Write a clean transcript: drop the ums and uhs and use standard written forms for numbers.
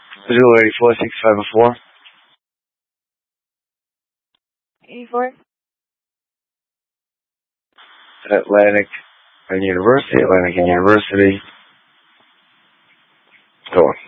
Visual 846504. 84. Atlantic and University. Go on.